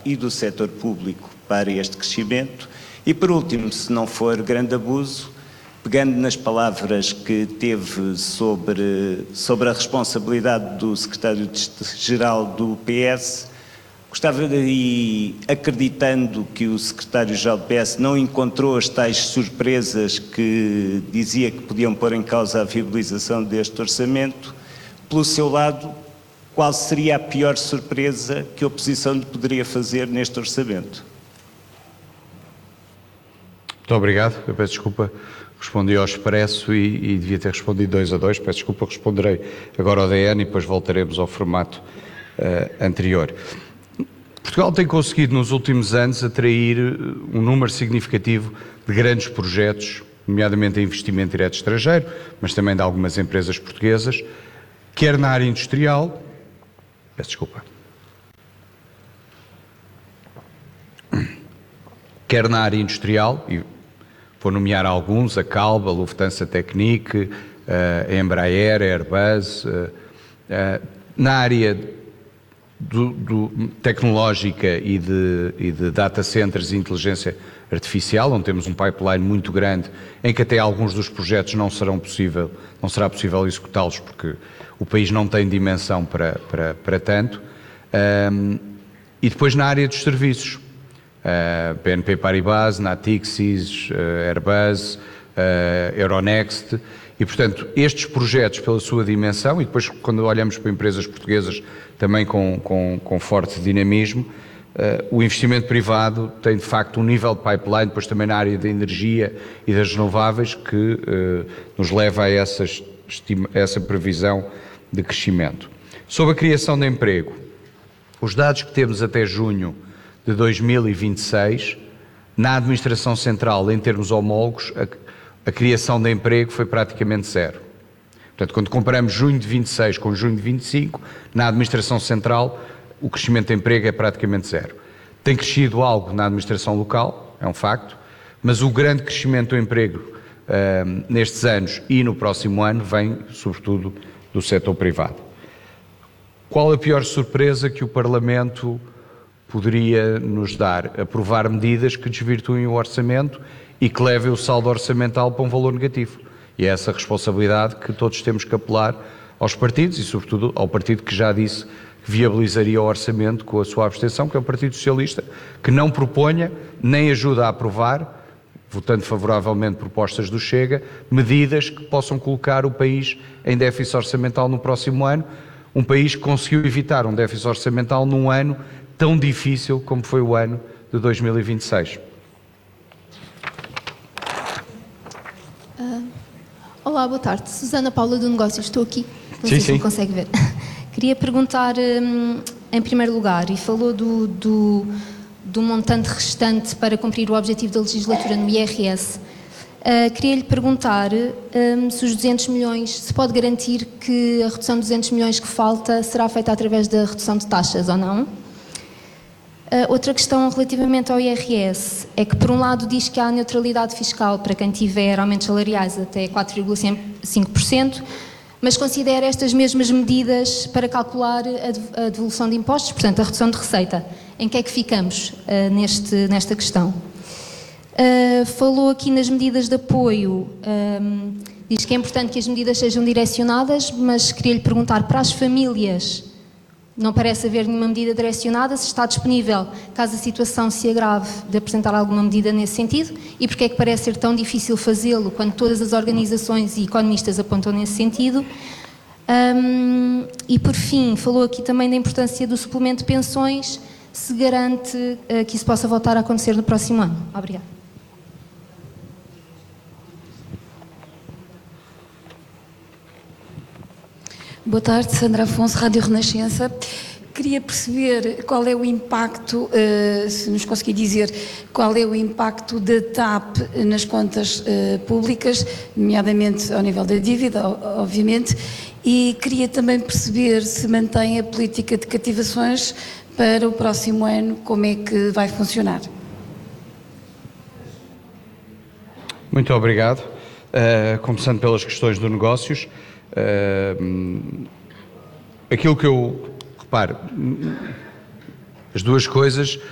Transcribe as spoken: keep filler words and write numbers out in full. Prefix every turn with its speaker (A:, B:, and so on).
A: e do setor público para este crescimento. E, por último, se não for grande abuso, pegando nas palavras que teve sobre, sobre a responsabilidade do secretário-geral do P S, gostava de, e acreditando que o secretário-geral do P S não encontrou as tais surpresas que dizia que podiam pôr em causa a viabilização deste orçamento, pelo seu lado, qual seria a pior surpresa que a oposição lhe poderia fazer neste orçamento?
B: Muito obrigado. Eu peço desculpa, respondi ao Expresso e, e devia ter respondido dois a dois. Peço desculpa, responderei agora ao D N e depois voltaremos ao formato uh, anterior. Portugal tem conseguido nos últimos anos atrair um número significativo de grandes projetos, nomeadamente em investimento direto estrangeiro, mas também de algumas empresas portuguesas, quer na área industrial, peço desculpa, quer na área industrial, e vou nomear alguns, a Calba, a Lufthansa Technik, a Embraer, a Airbus, na área do, do, tecnológica e de, e de data centers e inteligência artificial, onde temos um pipeline muito grande, em que até alguns dos projetos não serão possível, não será possível executá-los porque o país não tem dimensão para, para, para tanto. Um, e depois na área dos serviços, uh, B N P Paribas, Natixis, uh, Airbus, uh, Euronext, e portanto estes projetos pela sua dimensão, e depois quando olhamos para empresas portuguesas também com, com, com forte dinamismo, Uh, o investimento privado tem de facto um nível de pipeline, depois também na área da energia e das renováveis, que uh, nos leva a essas, a essa previsão de crescimento. Sobre a criação de emprego, os dados que temos até junho de dois mil e vinte e seis, na administração central, em termos homólogos, a, a criação de emprego foi praticamente zero. Portanto, quando comparamos junho de vinte e seis com junho de vinte e cinco, na administração central, o crescimento de emprego é praticamente zero. Tem crescido algo na administração local, é um facto, mas o grande crescimento do emprego uh, nestes anos e no próximo ano vem, sobretudo, do setor privado. Qual a pior surpresa que o Parlamento poderia nos dar? Aprovar medidas que desvirtuem o orçamento e que levem o saldo orçamental para um valor negativo. E é essa responsabilidade que todos temos que apelar aos partidos e, sobretudo, ao partido que já disse que viabilizaria o orçamento com a sua abstenção, que é o Partido Socialista, que não proponha nem ajuda a aprovar, votando favoravelmente propostas do Chega, medidas que possam colocar o país em déficit orçamental no próximo ano, um país que conseguiu evitar um déficit orçamental num ano tão difícil como foi o ano de dois mil e vinte e seis.
C: Uh, olá, boa tarde. Susana Paula do Negócios, estou aqui. Não
B: sim,
C: sei
B: sim.
C: se me consegue ver. Queria perguntar, um, em primeiro lugar, e falou do, do, do montante restante para cumprir o objetivo da legislatura no I R S. Uh, Queria-lhe perguntar um, se os duzentos milhões, se pode garantir que a redução de duzentos milhões que falta será feita através da redução de taxas ou não? Uh, outra questão relativamente ao I R S é que, por um lado, diz que há neutralidade fiscal para quem tiver aumentos salariais até quatro vírgula cinco por cento, mas considera estas mesmas medidas para calcular a devolução de impostos, portanto, a redução de receita. Em que é que ficamos uh, neste, nesta questão? Uh, falou aqui nas medidas de apoio, um, diz que é importante que as medidas sejam direcionadas, mas queria-lhe perguntar para as famílias, não parece haver nenhuma medida direcionada, se está disponível, caso a situação se agrave, de apresentar alguma medida nesse sentido, e porque é que parece ser tão difícil fazê-lo quando todas as organizações e economistas apontam nesse sentido. Um, e por fim, falou aqui também da importância do suplemento de pensões, se garante uh, que isso possa voltar a acontecer no próximo ano. Obrigada.
D: Boa tarde, Sandra Afonso, Rádio Renascença. Queria perceber qual é o impacto, uh, se nos conseguir dizer, qual é o impacto da T A P nas contas uh, públicas, nomeadamente ao nível da dívida, obviamente, e queria também perceber se mantém a política de cativações para o próximo ano, como é que vai funcionar.
B: Muito obrigado. Uh, começando pelas questões dos negócios, uh, aquilo que eu reparo, as duas coisas